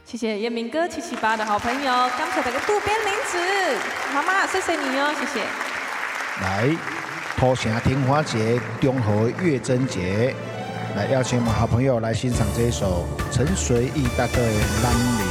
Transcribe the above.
谢谢彦明哥778的好朋友，刚才那个渡边玲子妈妈，谢谢你哦，谢谢。 来，土城庭花节中和月贞节，来邀请我们好朋友来欣赏这一首陈随意大哥的《男女》。